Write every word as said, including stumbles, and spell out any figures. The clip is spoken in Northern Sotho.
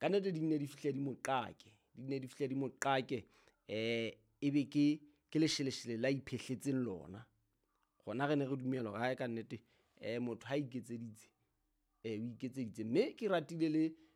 ka nnete di nne di fihle di moqake, di nne di fihle di moqake, eh ebe ke ke lesheleshele la iphehletseng lona. Gona re ne re dumela hore hae ka nnete eh motho ha iketseditse eh o iketseditse, mme ke ratile le